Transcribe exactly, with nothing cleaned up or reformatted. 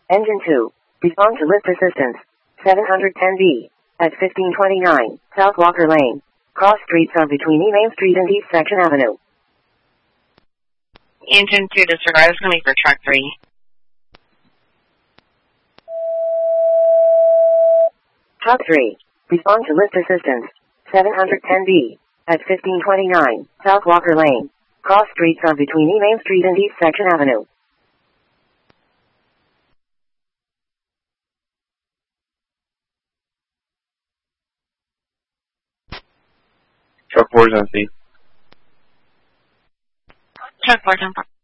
Engine two. Respond to lift assistance. seven ten B. At fifteen twenty-nine, South Walker Lane. Cross streets are between E Main Street and East Section Avenue. Engine two, disregard. It's going to be for truck three. Truck three. Respond to lift assistance. seven ten B. At fifteen twenty-nine, South Walker Lane. Cross streets are between E Main Street and East Section Avenue. Truck four is on scene. Truck four, ten four.